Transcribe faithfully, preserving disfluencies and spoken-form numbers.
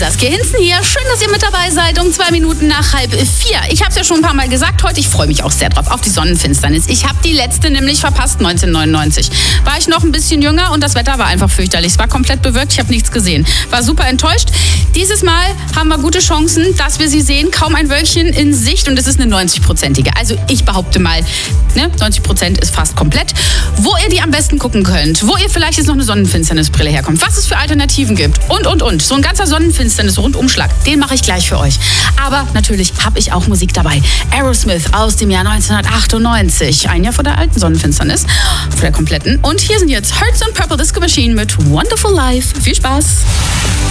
Saskia Hinzen hier. Schön, dass ihr mit dabei seid um zwei Minuten nach halb vier. Ich habe es ja schon ein paar Mal gesagt heute, ich freue mich auch sehr drauf, auf die Sonnenfinsternis. Ich habe die letzte nämlich verpasst, neunzehnhundertneunundneunzig. War ich noch ein bisschen jünger und das Wetter war einfach fürchterlich. Es war komplett bewölkt, ich habe nichts gesehen. War super enttäuscht. Dieses Mal haben wir gute Chancen, dass wir sie sehen. Kaum ein Wölkchen in Sicht und es ist eine neunzig-prozentige. Also ich behaupte mal, ne, neunzig Prozent ist fast komplett. Wo ihr die am besten gucken könnt, wo ihr vielleicht jetzt noch eine Sonnenfinsternisbrille herkommt, was es für Alternativen gibt und, und, und. So ein ganzer Sonnenfinsternis-Rundumschlag, den mache ich gleich für euch. Aber natürlich habe ich auch Musik dabei. Aerosmith aus dem Jahr neunzehnhundertachtundneunzig. Ein Jahr vor der alten Sonnenfinsternis, vor der kompletten. Und hier sind jetzt Hearts on Purple Disco Machine mit Wonderful Life. Viel Spaß!